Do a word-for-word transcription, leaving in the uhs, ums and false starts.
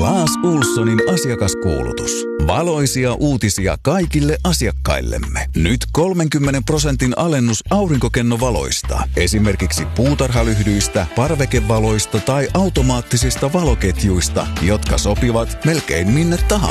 Clas Ohlsonin asiakaskuulutus. Valoisia uutisia kaikille asiakkaillemme. Nyt kolmenkymmenen prosentin alennus aurinkokennovaloista. Esimerkiksi puutarhalyhdyistä, parvekevaloista tai automaattisista valoketjuista, jotka sopivat melkein minne tahansa.